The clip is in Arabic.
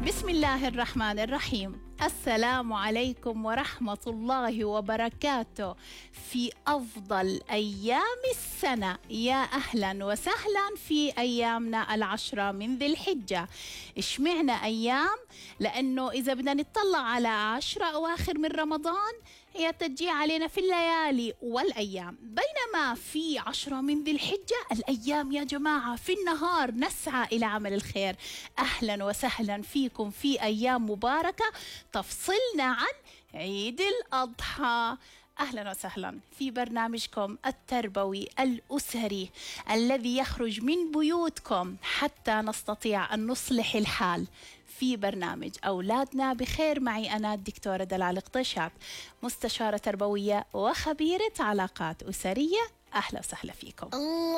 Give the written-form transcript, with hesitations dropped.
بسم الله الرحمن الرحيم. السلام عليكم ورحمة الله وبركاته. في أفضل أيام السنة، يا أهلا وسهلا في أيامنا 10 من ذي الحجة. إشمعنا أيام؟ لأنه إذا بدنا نطلع على 10 أواخر من رمضان هي تجي علينا في الليالي والأيام، بينما في 10 من ذي الحجة الأيام يا جماعة في النهار نسعى إلى عمل الخير. أهلا وسهلا فيكم في أيام مباركة تفصلنا عن عيد الأضحى. أهلا وسهلا في برنامجكم التربوي الأسري الذي يخرج من بيوتكم حتى نستطيع أن نصلح الحال، في برنامج أولادنا بخير. معي أنا الدكتورة دلال قطيشات، مستشارة تربوية وخبيرة علاقات أسرية. أهلا وسهلا فيكم.